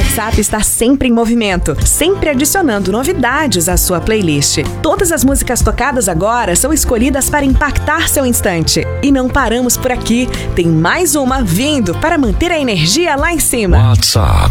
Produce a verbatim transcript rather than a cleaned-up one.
WhatsApp está sempre em movimento, sempre adicionando novidades à sua playlist. Todas as músicas tocadas agora são escolhidas para impactar seu instante. E não paramos por aqui. Tem mais uma vindo para manter a energia lá em cima. WhatsApp